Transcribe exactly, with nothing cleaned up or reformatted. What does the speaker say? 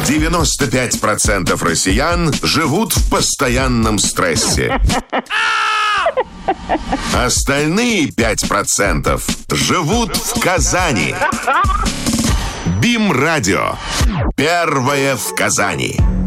девяносто пять процентов россиян живут в постоянном стрессе. Остальные пять процентов живут в Казани. БИМ-радио. Первое в Казани.